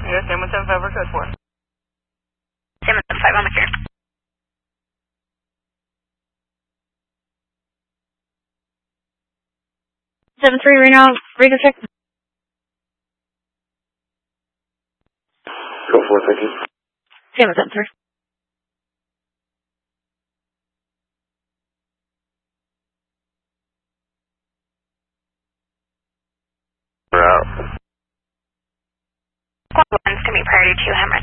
Yes, 175 over code 4. 775 on the clear. Seven three Reno, radio check. Go for it, thank you. 773. We're out. Squad 1's going to be priority 2 Hammer.